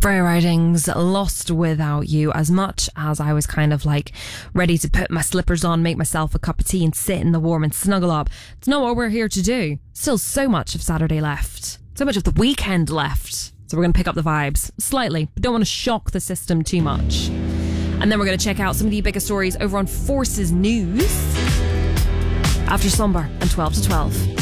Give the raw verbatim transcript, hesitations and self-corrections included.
Freya Ridings, Lost Without You. As much as I was kind of like ready to put my slippers on, make myself a cup of tea and sit in the warm and snuggle up, it's not what we're here to do. Still so much of Saturday left. So much of the weekend left. So we're going to pick up the vibes slightly, but don't want to shock the system too much. And then we're going to check out some of the biggest stories over on Forces News after Slumber and twelve to twelve.